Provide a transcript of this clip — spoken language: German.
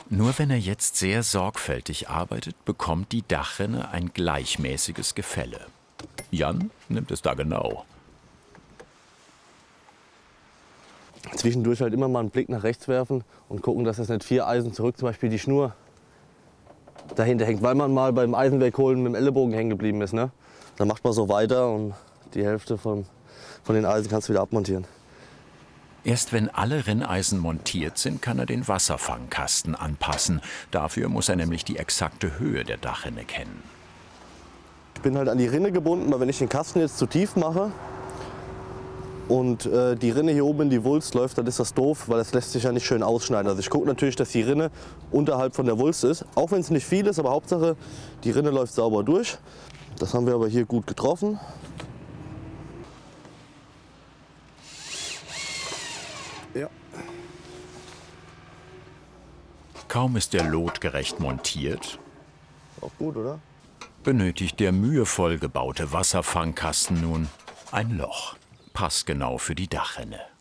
Nur wenn er jetzt sehr sorgfältig arbeitet, bekommt die Dachrinne ein gleichmäßiges Gefälle. Jan nimmt es da genau. Zwischendurch halt immer mal einen Blick nach rechts werfen und gucken, dass das nicht 4 Eisen zurück zum Beispiel die Schnur dahinter hängt, weil man mal beim Eisenwerk holen mit dem Ellenbogen hängen geblieben ist. Ne? Dann macht man so weiter und die Hälfte von den Eisen kannst du wieder abmontieren. Erst wenn alle Rinneisen montiert sind, kann er den Wasserfangkasten anpassen. Dafür muss er nämlich die exakte Höhe der Dachrinne kennen. Ich bin halt an die Rinne gebunden, weil wenn ich den Kasten jetzt zu tief mache und die Rinne hier oben in die Wulst läuft, dann ist das doof, weil das lässt sich ja nicht schön ausschneiden. Also ich gucke natürlich, dass die Rinne unterhalb von der Wulst ist, auch wenn es nicht viel ist, aber Hauptsache die Rinne läuft sauber durch. Das haben wir aber hier gut getroffen. Ja. Kaum ist der Lot gerecht montiert, Auch gut, oder? benötigt der mühevoll gebaute Wasserfangkasten nun ein Loch, passgenau für die Dachrinne.